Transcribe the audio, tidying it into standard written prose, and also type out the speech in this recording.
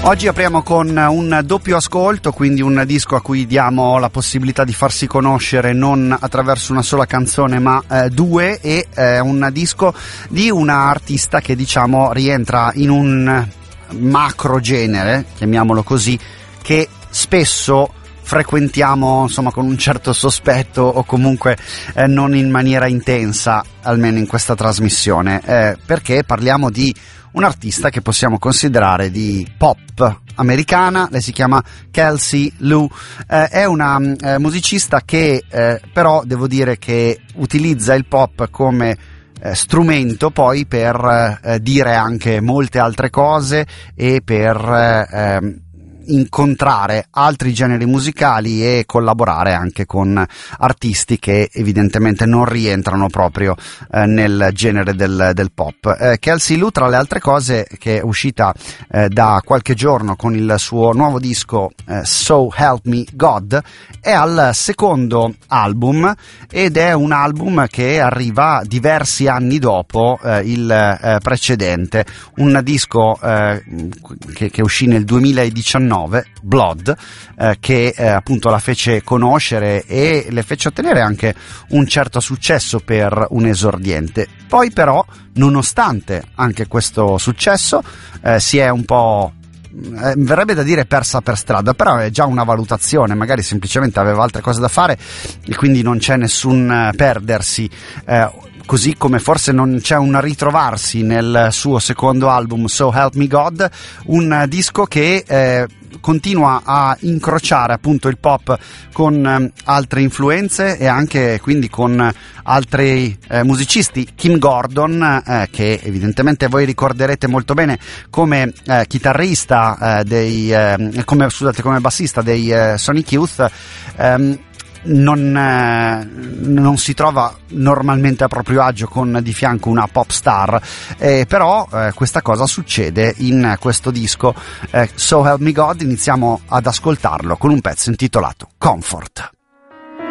Oggi apriamo con un doppio ascolto, quindi un disco a cui diamo la possibilità di farsi conoscere non attraverso una sola canzone ma due, e un disco di una artista che diciamo rientra in un macro genere, chiamiamolo così, che spesso frequentiamo insomma con un certo sospetto o comunque non in maniera intensa, almeno in questa trasmissione, perché parliamo di un'artista che possiamo considerare di pop americana. Lei si chiama Kelsey Lu, è una musicista che però devo dire che utilizza il pop come strumento poi per dire anche molte altre cose e per incontrare altri generi musicali e collaborare anche con artisti che evidentemente non rientrano proprio nel genere del pop. Kelsey Lu, tra le altre cose, che è uscita da qualche giorno con il suo nuovo disco So Help Me God, è al secondo album, ed è un album che arriva diversi anni dopo il precedente, un disco che uscì nel 2019, Blood, che appunto la fece conoscere e le fece ottenere anche un certo successo per un esordiente. Poi però, nonostante anche questo successo, si è un po', verrebbe da dire, persa per strada, però è già una valutazione, magari semplicemente aveva altre cose da fare e quindi non c'è nessun perdersi, così come forse non c'è un ritrovarsi nel suo secondo album So Help Me God, un disco che continua a incrociare appunto il pop con altre influenze e anche quindi con altri musicisti. Kim Gordon, che evidentemente voi ricorderete molto bene come chitarrista come bassista dei Sonic Youth, non si trova normalmente a proprio agio con di fianco una pop star, però questa cosa succede in questo disco So Help Me God. Iniziamo ad ascoltarlo con un pezzo intitolato Comfort.